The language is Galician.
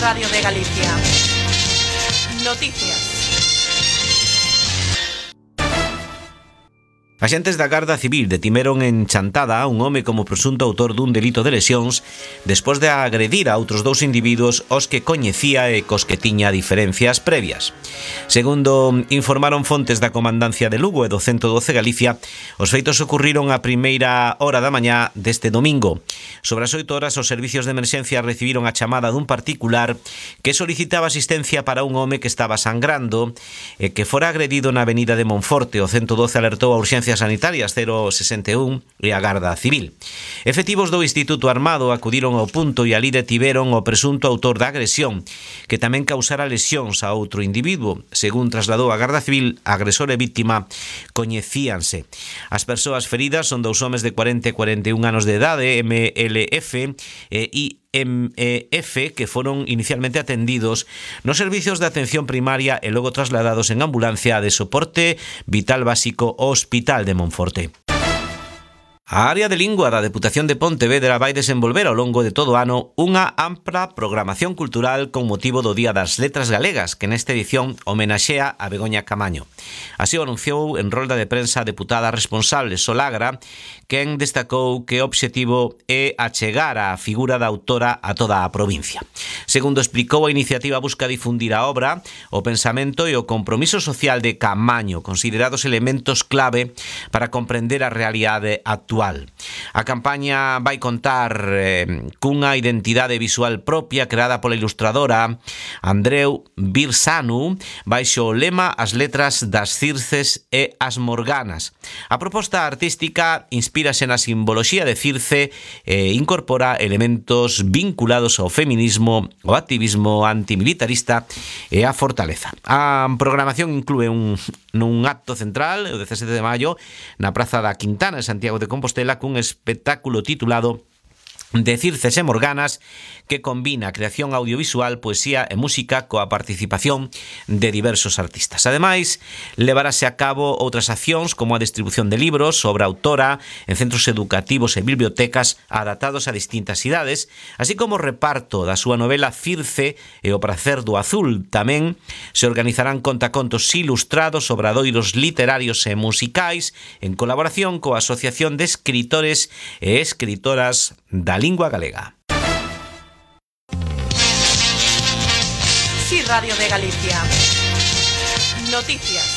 Radio de Galicia. Noticias. Axentes da Garda Civil detimeron en Chantada a un home como presunto autor dun delito de lesións despois de agredir a outros dous individuos os que coñecía e cos que tiña diferencias previas. Segundo informaron fontes da Comandancia de Lugo e do 112 Galicia, os feitos ocurriron a primeira hora da mañá deste domingo. Sobre as 8 horas, os servicios de emerxencia recibiron a chamada dun particular que solicitaba asistencia para un home que estaba sangrando e que fora agredido na avenida de Monforte. O 112 alertou a urxencia sanitarias 061 e a Garda Civil. Efectivos do Instituto Armado acudiron ao punto e ali detiveron o presunto autor da agresión, que tamén causara lesións a outro individuo. Según trasladou a Garda Civil, agresor e víctima coñecíanse. As persoas feridas son dous homes de 40 e 41 anos de idade, MLF e IMF, que foron inicialmente atendidos nos servicios de atención primaria e logo trasladados en ambulancia de soporte vital básico ao Hospital de Monforte. A área de lingua da Deputación de Pontevedra vai desenvolver ao longo de todo o ano unha ampla programación cultural con motivo do Día das Letras Galegas, que nesta edición homenaxea a Begoña Camaño. Así o anunciou en rolda de prensa a deputada responsable Solagra, quen destacou que o obxectivo é achegar a figura da autora a toda a provincia. Segundo explicou, a iniciativa busca difundir a obra, o pensamento e o compromiso social de Camaño, considerados elementos clave para comprender a realidade actual. A campaña vai contar cunha identidade visual propia creada pola ilustradora Andreu Birsanu baixo o lema As letras das Circes e as Morganas. A proposta artística inspírase na simboloxía de Circe e incorpora elementos vinculados ao feminismo, ao activismo antimilitarista e á fortaleza. A programación inclúe nun acto central o 17 de maio na Praza da Quintana en Santiago de Compostela cun espectáculo titulado de Circes e Morganas que combina creación audiovisual, poesía e música coa participación de diversos artistas. Ademais, levarase a cabo outras accións como a distribución de libros sobre a autora en centros educativos e bibliotecas adaptados a distintas idades, así como o reparto da súa novela Circe e o pracer do azul. Tamén se organizarán contacontos ilustrados, obradoiros literarios e musicais en colaboración coa Asociación de Escritores e Escritoras da Lingua Galega. Sí, Radio de Galicia. Noticias.